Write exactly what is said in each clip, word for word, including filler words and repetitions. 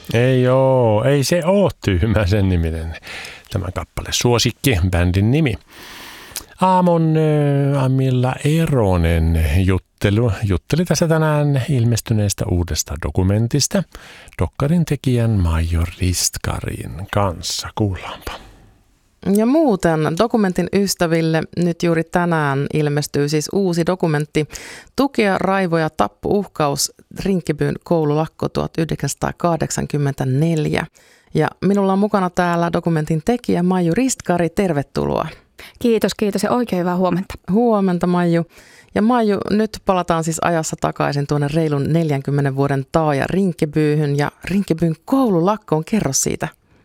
Ei oo, ei se oo tyhmä sen niminen tämä kappale. Suosikki, bändin nimi. Aamon äh, Amilla Eronen juttelu, jutteli tässä tänään ilmestyneestä uudesta dokumentista dokkarin tekijän Maiju Ristkarin kanssa. Kuullaanpa. Ja muuten dokumentin ystäville nyt juuri tänään ilmestyy siis uusi dokumentti Tukea, raivo ja tappo-uhkaus Rinkebyn koululakko tuhatyhdeksänsataakahdeksankymmentäneljä. Ja minulla on mukana täällä dokumentin tekijä Maiju Ristkari. Tervetuloa. Kiitos, kiitos ja oikein hyvää huomenta. Huomenta Maiju. Ja Maiju, nyt palataan siis ajassa takaisin tuonne reilun neljänkymmenen vuoden taa ja Rinkebyyhyn ja Rinkebyn koululakkoon. Kerro siitä.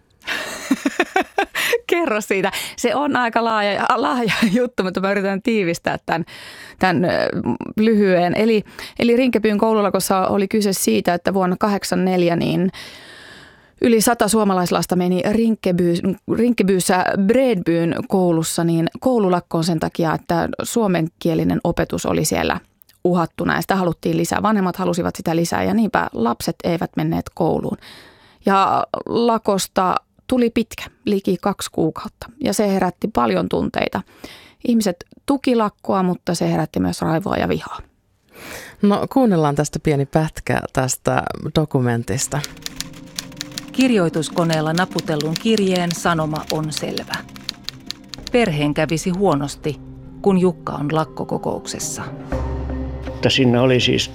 Kerro siitä. Se on aika laaja, laaja juttu, mutta mä yritän tiivistää tämän, tämän lyhyen. Eli, eli Rinkebyn koululakossa oli kyse siitä, että vuonna kahdeksankymmentäneljä niin yli sata suomalaislasta meni Rinkeby, Rinkebyyssä Bredbyn koulussa niin koululakkoon sen takia, että suomenkielinen opetus oli siellä uhattuna ja sitä haluttiin lisää. Vanhemmat halusivat sitä lisää ja niinpä lapset eivät menneet kouluun. Ja lakosta tuli pitkä, liki kaksi kuukautta ja se herätti paljon tunteita. Ihmiset tuki lakkoa, mutta se herätti myös raivoa ja vihaa. No kuunnellaan tästä pieni pätkä tästä dokumentista. Kirjoituskoneella naputellun kirjeen sanoma on selvä. Perheen kävisi huonosti, kun Jukka on lakkokokouksessa. Mutta siinä oli siis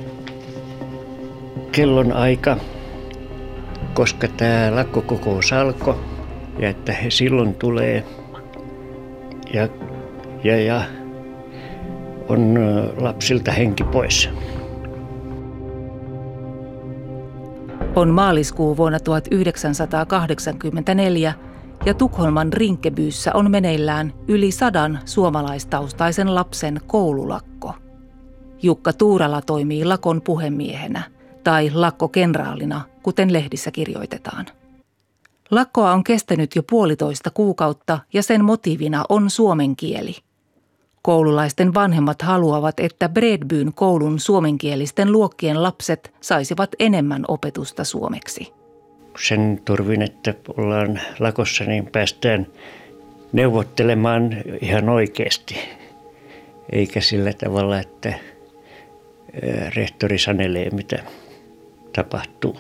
kellon aika, koska tämä lakkokokous alkoi ja että he silloin tulee ja, ja, ja on lapsilta henki pois. On maaliskuu vuonna tuhatyhdeksänsataakahdeksankymmentäneljä ja Tukholman Rinkebyyssä on meneillään yli sadan suomalaistaustaisen lapsen koululakko. Jukka Tuurala toimii lakon puhemiehenä tai lakkokenraalina, kuten lehdissä kirjoitetaan. Lakkoa on kestänyt jo puolitoista kuukautta ja sen motiivina on suomen kieli. Koululaisten vanhemmat haluavat, että Bredbyn koulun suomenkielisten luokkien lapset saisivat enemmän opetusta suomeksi. Sen turvin, että ollaan lakossa, niin päästään neuvottelemaan ihan oikeasti. Eikä sillä tavalla, että rehtori sanelee, mitä tapahtuu.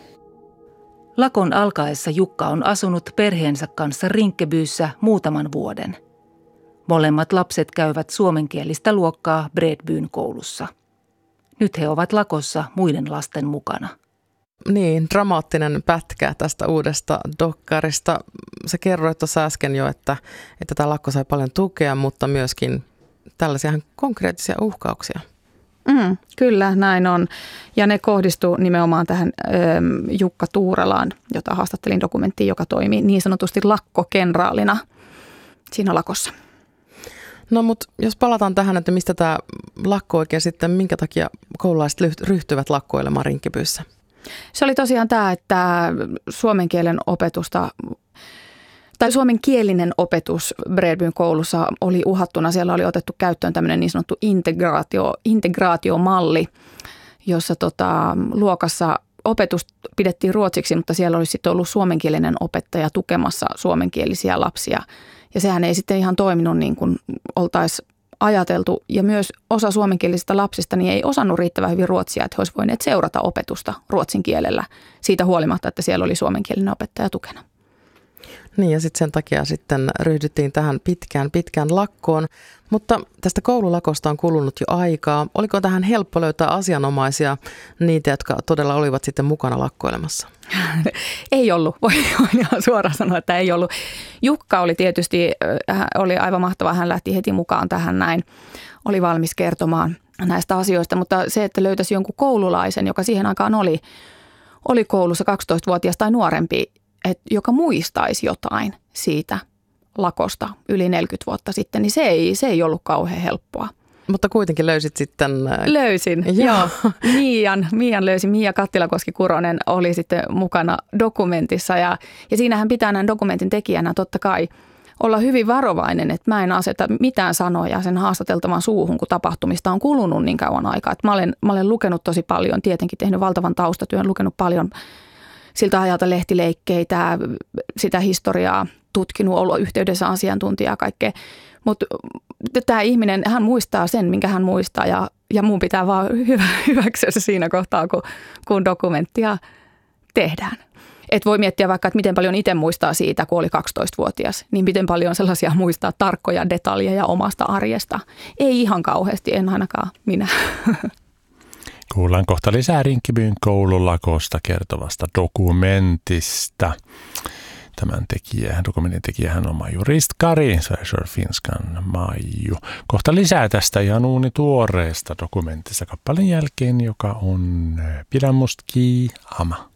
Lakon alkaessa Jukka on asunut perheensä kanssa Rinkebyyssä muutaman vuoden. Molemmat lapset käyvät suomenkielistä luokkaa Bredbyn koulussa. Nyt he ovat lakossa muiden lasten mukana. Niin, dramaattinen pätkä tästä uudesta dokkarista. Sä kerroit tuossa äsken jo, että, että tämä lakko sai paljon tukea, mutta myöskin tällaisia konkreettisia uhkauksia. Mm, kyllä, näin on. Ja ne kohdistuu nimenomaan tähän ö, Jukka Tuuralaan, jota haastattelin dokumenttiin, joka toimii niin sanotusti lakkokenraalina siinä lakossa. No mutta jos palataan tähän, että mistä tämä lakko oikein sitten, minkä takia koululaiset ryhtyvät lakkoilemaan Rinkebyyssä? Se oli tosiaan tämä, että suomen kielen opetusta, tai suomenkielinen opetus Bredbyn koulussa oli uhattuna. Siellä oli otettu käyttöön tämmöinen niin sanottu integraatio, integraatiomalli, jossa tota, luokassa opetus pidettiin ruotsiksi, mutta siellä olisi sitten ollut suomenkielinen opettaja tukemassa suomenkielisiä lapsia. Ja sehän ei sitten ihan toiminut niin kuin oltaisiin ajateltu. Ja myös osa suomenkielisistä lapsista niin ei osannut riittävän hyvin ruotsia, että he olisivat voineet seurata opetusta ruotsin kielellä siitä huolimatta, että siellä oli suomenkielinen opettaja tukena. Niin ja sitten sen takia sitten ryhdyttiin tähän pitkään, pitkään lakkoon. Mutta tästä koululakosta on kulunut jo aikaa. Oliko tähän helppo löytää asianomaisia, niitä, jotka todella olivat sitten mukana lakkoilemassa? Ei ollut. Voin ihan suoraan sanoa, että ei ollut. Jukka oli tietysti, oli aivan mahtavaa. Hän lähti heti mukaan tähän näin. Oli valmis kertomaan näistä asioista, mutta se, että löytäisi jonkun koululaisen, joka siihen aikaan oli, oli koulussa kaksitoistavuotias tai nuorempi, et, joka muistaisi jotain siitä lakosta yli neljäkymmentä vuotta sitten, niin se ei, se ei ollut kauhean helppoa. Mutta kuitenkin löysit sitten... Löysin, joo. joo. Miian, Miian löysin. Miia Kattilakoski-Kuronen oli sitten mukana dokumentissa ja, ja siinähän pitää näin dokumentin tekijänä totta kai olla hyvin varovainen, että mä en aseta mitään sanoja sen haastateltavan suuhun, kun tapahtumista on kulunut niin kauan aikaa. Että mä olen, mä olen lukenut tosi paljon, tietenkin tehnyt valtavan taustatyön, lukenut paljon siltä ajalta lehtileikkeitä, sitä historiaa tutkinut, ollut yhteydessä asiantuntijaa ja kaikkea. Mutta tämä ihminen, hän muistaa sen, minkä hän muistaa ja, ja mun pitää vaan hyvä, hyväksyä se siinä kohtaa, kun, kun dokumenttia tehdään. Et voi miettiä vaikka, että miten paljon itse muistaa siitä, kun oli kaksitoistavuotias, niin miten paljon sellaisia muistaa tarkkoja detaljeja omasta arjesta. Ei ihan kauheasti, en ainakaan minä. Kuullaan kohta lisää Rinkebyn koululakosta kertovasta dokumentista. Tämän tekijä, dokumentin tekijähän on Maiju Ristkari, Sör Finskan Maiju. Kohta lisää tästä ihan uuni tuoreesta dokumentista kappaleen jälkeen, joka on Pidä must ki ama.